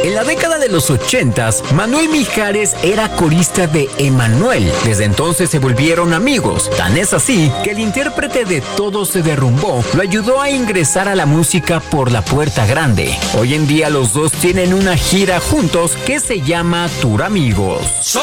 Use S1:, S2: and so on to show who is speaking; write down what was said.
S1: En la década de los 80s, Manuel Mijares era corista de Emanuel. Desde entonces se volvieron amigos. Tan es así que el intérprete de Todo se derrumbó lo ayudó a ingresar a la música por la puerta grande. Hoy en día los dos tienen una gira juntos que se llama Tour Amigos.